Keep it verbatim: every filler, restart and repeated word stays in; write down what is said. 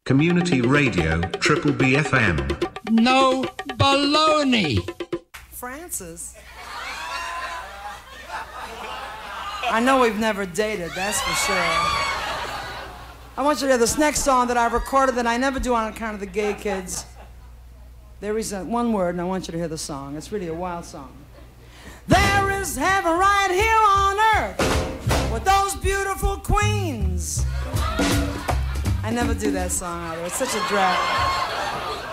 Community Radio, Triple B F M. No baloney. Francis? I know we've never dated, that's for sure. I want you to hear this next song that I recorded that I never do on account of the gay kids. There is a, one word, and I want you to hear the song. It's really a wild song. There is heaven right here on earth with those beautiful queens. I never do that song either. It's such a drag.